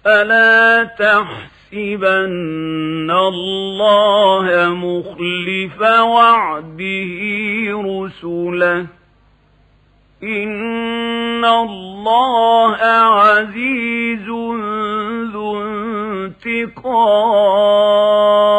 فلا تحسبن الله مخلف وعده رسله إن الله عزيز ذو انتقام